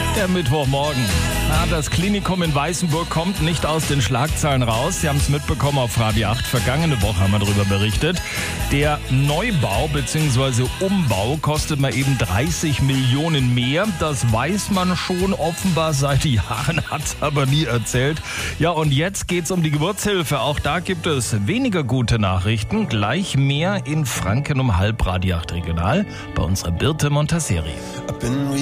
Der Mittwochmorgen. Das Klinikum in Weißenburg kommt nicht aus den Schlagzeilen raus. Sie haben es mitbekommen auf Radio 8. Vergangene Woche haben wir darüber berichtet. Der Neubau bzw. Umbau kostet mal eben 30 Millionen mehr. Das weiß man schon offenbar seit Jahren, hat es aber nie erzählt. Ja, und jetzt geht's um die Geburtshilfe. Auch da gibt es weniger gute Nachrichten. Gleich mehr in Franken um halb Radio 8 Regional bei unserer Birte Montasseri.